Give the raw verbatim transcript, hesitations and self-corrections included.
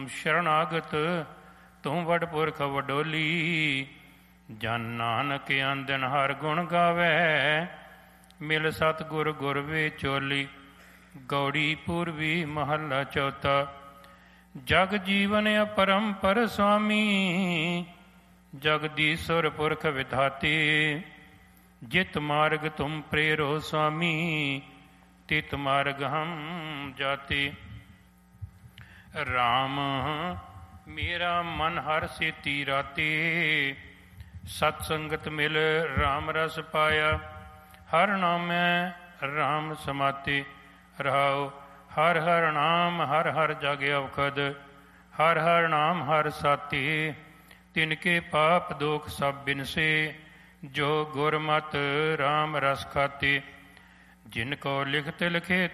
ਸ਼ਰਨਾਗਤ ਤੂੰ ਵਡ ਪੁਰਖ ਵਡੋਲੀ। ਜਨ ਨਾਨਕ ਆਂਦਨ ਹਰ ਗੁਣ ਗਾਵੈ, ਮਿਲ ਸਤਿਗੁਰ ਗੁਰ ਵਿਚੋਲੀ। ਗੌੜੀ ਪੂਰਬੀ ਮਹੱਲਾ ਚੌਥਾ। ਜਗ ਜੀਵਨ ਅਪਰੰਪਰ ਸੁਆਮੀ, ਜਗਦੀਸ਼ਵਰ ਪੁਰਖ ਵਿਧਾਤੇ। ਜਿਤ ਮਾਰਗ ਤੁਮ ਪ੍ਰੇਰੋ ਸੁਆਮੀ, ਤਿਤ ਮਾਰਗ ਹਮ ਜਾਤੇ। ਰਾਮ ਮੇਰਾ ਮਨ ਹਰ ਸੇਤੀ ਰਾਤੇ, ਸਤ ਸੰਗਤ ਮਿਲ ਰਾਮ ਰਸ ਪਾਇਆ। ਹਰ ਨਾਮੈ ਰਾਮ ਸਮਾਤੇ, ਰਹਾਉ ਹਰ ਹਰ ਨਾਮ ਹਰ ਹਰ ਜਗ ਅਵਖਦ। ਹਰ ਹਰ ਨਾਮ ਹਰ ਸਾਤੇ, ਤਿਨਕੇ ਪਾਪ ਦੋਖ ਸਭ ਬਿਨਸੇ। ਜੋ ਗੁਰਮਤਿ ਰਾਮ ਰਸ ਖਾਤੇ, ਜਿਨ ਕੋ ਲਿਖਤ ਲਿਖੇ